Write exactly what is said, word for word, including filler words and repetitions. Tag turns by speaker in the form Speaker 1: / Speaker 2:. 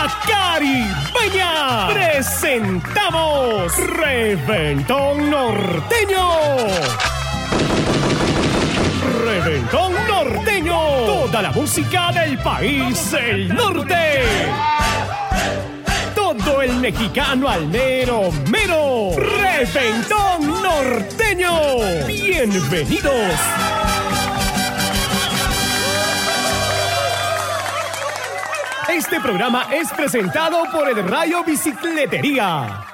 Speaker 1: música caribeña. Presentamos Reventón Norteño. Reventón Norteño. Toda la música del país, el norte. Todo el mexicano al mero mero. Reventón Norteño. Bienvenidos. Este programa es presentado por el Rayo Bicicletería.